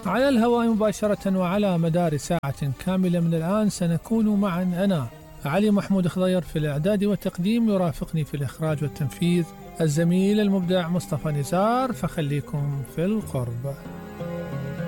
على الهواء مباشرة وعلى مدار ساعة كاملة من الآن سنكون معا أنا علي محمود خضير في الإعداد والتقديم، يرافقني في الإخراج والتنفيذ الزميل المبدع مصطفى نزار، فخليكم في القرب.